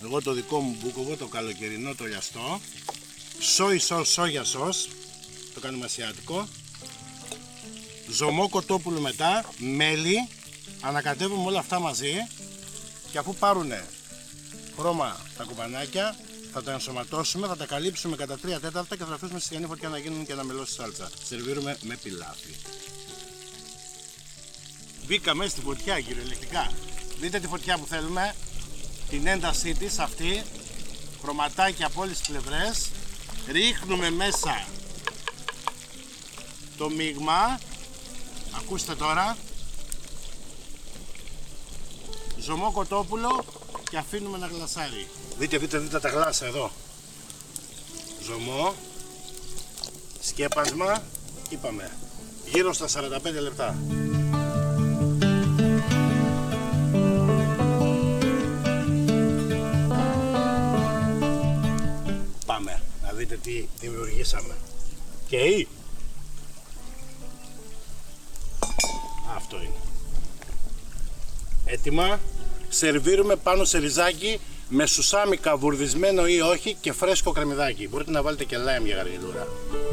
Εγώ το δικό μου μπούκοβο, το καλοκαιρινό, το λιαστό. Σόι σος, σόγια σος. Το κάνουμε ασιατικό. Ζωμό κοτόπουλο μετά, μέλι. Ανακατεύουμε όλα αυτά μαζί. Και αφού πάρουν χρώμα τα κουμπανάκια, θα τα ενσωματώσουμε, θα τα καλύψουμε κατά 3 τέταρτα και θα τα αφήσουμε στη στιανή φωτιά να γίνουν και ένα μελό στη σάλτσα. Σερβίρουμε με πιλάφι. Μπήκαμε στη φωτιά κυριολεκτικά. Δείτε τη φωτιά που θέλουμε, την έντασή της αυτή, χρωματάκι από όλες τις πλευρές. Ρίχνουμε μέσα το μείγμα, ακούστε τώρα, ζωμό κοτόπουλο και αφήνουμε να γλασάρει. Δείτε τα γλάσα εδώ. Ζωμό, σκέπασμα, είπαμε, γύρω στα 45 λεπτά. Πάμε να δείτε τι δημιουργήσαμε. Και αυτό είναι. Έτοιμα. Σερβίρουμε πάνω σε ριζάκι με σουσάμι καβουρδισμένο ή όχι και φρέσκο κρεμμυδάκι. Μπορείτε να βάλετε και λάιμ για γαργιλούρα.